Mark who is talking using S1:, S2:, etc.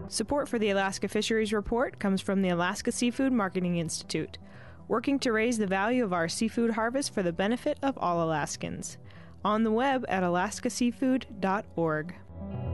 S1: Support for the Alaska Fisheries Report comes from the Alaska Seafood Marketing Institute, working to raise the value of our seafood harvest for the benefit of all Alaskans. On the web at alaskaseafood.org.